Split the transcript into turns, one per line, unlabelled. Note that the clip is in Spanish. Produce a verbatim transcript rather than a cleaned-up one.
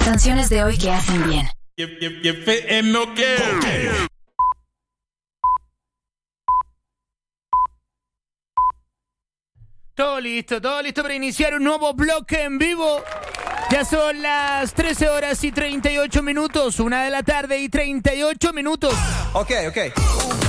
Canciones de hoy que hacen bien.
Todo listo, todo listo para iniciar un nuevo bloque en vivo. Ya son las trece horas y treinta y ocho minutos, una de la tarde y treinta y ocho minutos.
Ok, ok.